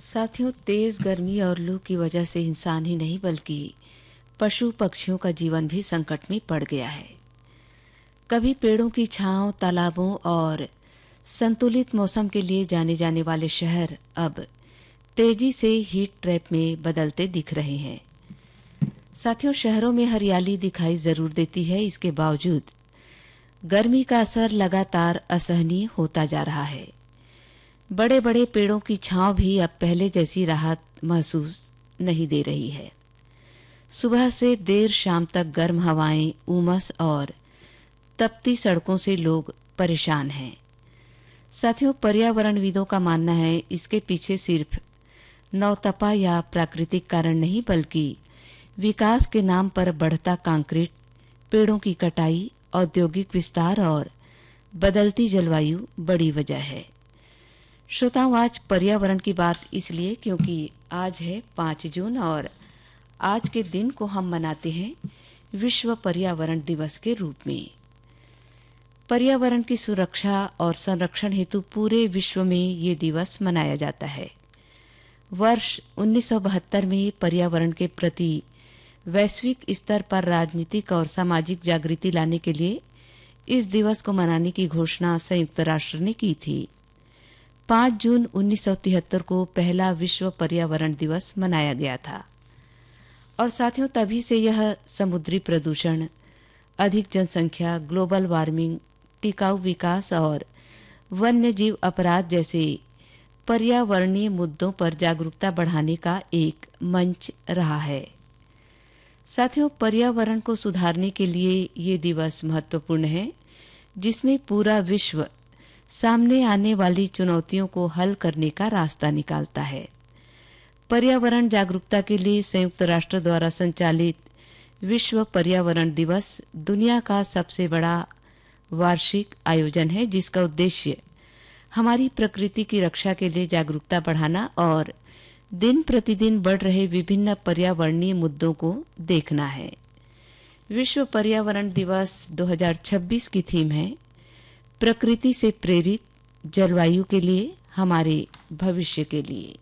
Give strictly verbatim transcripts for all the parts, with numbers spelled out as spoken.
साथियों, तेज गर्मी और लू की वजह से इंसान ही नहीं बल्कि पशु पक्षियों का जीवन भी संकट में पड़ गया है। कभी पेड़ों की छांव, तालाबों और संतुलित मौसम के लिए जाने जाने वाले शहर अब तेजी से हीट ट्रैप में बदलते दिख रहे हैं। साथियों, शहरों में हरियाली दिखाई जरूर देती है, इसके बावजूद गर्मी का असर लगातार असहनीय होता जा रहा है। बड़े बड़े पेड़ों की छांव भी अब पहले जैसी राहत महसूस नहीं दे रही है। सुबह से देर शाम तक गर्म हवाएं, उमस और तपती सड़कों से लोग परेशान हैं। साथियों, पर्यावरणविदों का मानना है इसके पीछे सिर्फ नौतपा या प्राकृतिक कारण नहीं बल्कि विकास के नाम पर बढ़ता कंक्रीट, पेड़ों की कटाई, औद्योगिक विस्तार और बदलती जलवायु बड़ी वजह है। श्रोताओं, आज पर्यावरण की बात इसलिए क्योंकि आज है पाँच जून और आज के दिन को हम मनाते हैं विश्व पर्यावरण दिवस के रूप में। पर्यावरण की सुरक्षा और संरक्षण हेतु पूरे विश्व में ये दिवस मनाया जाता है। वर्ष उन्नीस सौ बहत्तर में पर्यावरण के प्रति वैश्विक स्तर पर राजनीतिक और सामाजिक जागृति लाने के लिए इस दिवस को मनाने की घोषणा संयुक्त राष्ट्र ने की थी। पाँच जून उन्नीस सौ तिहत्तर को पहला विश्व पर्यावरण दिवस मनाया गया था और साथियों, तभी से यह समुद्री प्रदूषण, अधिक जनसंख्या, ग्लोबल वार्मिंग, टिकाऊ विकास और वन्य जीव अपराध जैसे पर्यावरणीय मुद्दों पर जागरूकता बढ़ाने का एक मंच रहा है। साथियों, पर्यावरण को सुधारने के लिए ये दिवस महत्वपूर्ण है, जिसमें पूरा विश्व सामने आने वाली चुनौतियों को हल करने का रास्ता निकालता है। पर्यावरण जागरूकता के लिए संयुक्त राष्ट्र द्वारा संचालित विश्व पर्यावरण दिवस दुनिया का सबसे बड़ा वार्षिक आयोजन है, जिसका उद्देश्य हमारी प्रकृति की रक्षा के लिए जागरूकता बढ़ाना और दिन प्रतिदिन बढ़ रहे विभिन्न पर्यावरणीय मुद्दों को देखना है। विश्व पर्यावरण दिवस दो हज़ार छब्बीस की थीम है प्रकृति से प्रेरित, जलवायु के लिए, हमारे भविष्य के लिए।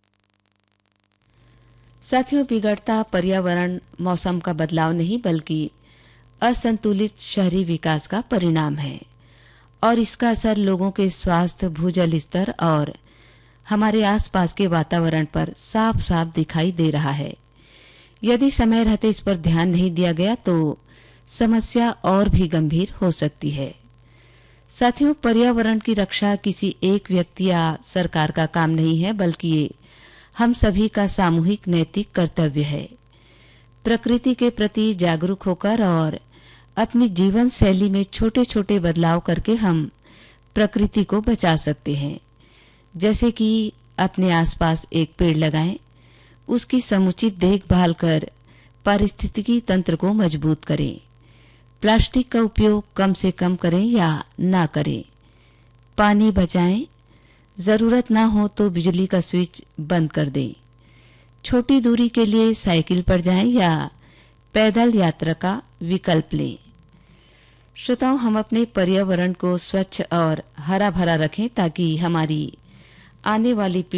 साथियों, बिगड़ता पर्यावरण मौसम का बदलाव नहीं बल्कि असंतुलित शहरी विकास का परिणाम है और इसका असर लोगों के स्वास्थ्य, भूजल स्तर और हमारे आसपास के वातावरण पर साफ साफ दिखाई दे रहा है। यदि समय रहते इस पर ध्यान नहीं दिया गया तो समस्या और भी गंभीर हो सकती है। साथियों, पर्यावरण की रक्षा किसी एक व्यक्ति या सरकार का काम नहीं है बल्कि ये हम सभी का सामूहिक नैतिक कर्तव्य है। प्रकृति के प्रति जागरूक होकर और अपनी जीवन शैली में छोटे छोटे बदलाव करके हम प्रकृति को बचा सकते हैं। जैसे कि अपने आसपास एक पेड़ लगाएं, उसकी समुचित देखभाल कर पारिस्थितिकी तंत्र को मजबूत करें, प्लास्टिक का उपयोग कम से कम करें या ना करें, पानी बचाएं, जरूरत ना हो तो बिजली का स्विच बंद कर दें, छोटी दूरी के लिए साइकिल पर जाएं या पैदल यात्रा का विकल्प लें। श्रोताओं, हम अपने पर्यावरण को स्वच्छ और हरा भरा रखें ताकि हमारी आने वाली